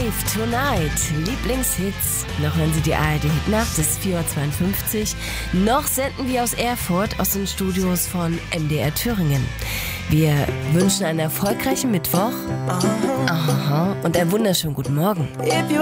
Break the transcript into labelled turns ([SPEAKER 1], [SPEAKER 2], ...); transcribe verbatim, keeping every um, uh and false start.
[SPEAKER 1] Rave Tonight. Lieblingshits. Noch hören Sie die A R D-Hitnacht, es ist vier Uhr zweiundfünfzig. Noch senden wir aus Erfurt, aus den Studios von M D R Thüringen. Wir wünschen einen erfolgreichen Mittwoch. Aha. Und einen wunderschönen guten Morgen.